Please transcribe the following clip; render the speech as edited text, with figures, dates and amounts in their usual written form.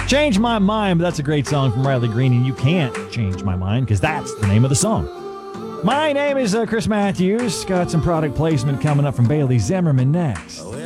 Change My Mind, but that's a great song from Riley Green, and you can't change my mind because that's the name of the song. My name is Chris Matthews. Got some product placement coming up from Bailey Zimmerman next.